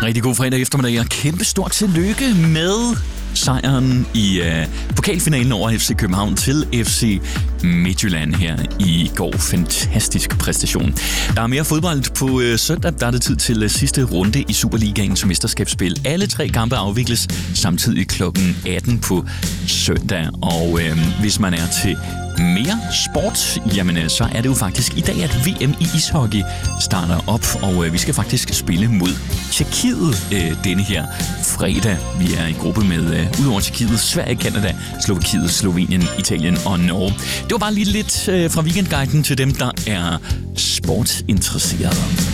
rigtig god fredag eftermiddag, og kæmpe stort tillykke med sejren i pokalfinalen over FC København til FC Midtjylland her i går. Fantastisk præstation. Der er mere fodbold på søndag. Der er det tid til sidste runde i Superligaens mesterskabsspil. Alle 3 kampe afvikles samtidig kl. 18 på søndag. Og hvis man er til mere sport, jamen så er det jo faktisk i dag, at VM i ishockey starter op, og vi skal faktisk spille mod Tjekkiet denne her fredag. Vi er i gruppe med, udover Tjekkiet, Sverige, Canada, Slovakiet, Slovenien, Italien og Norge. Det var bare lige lidt fra weekendguiden til dem, der er sportsinteresserede.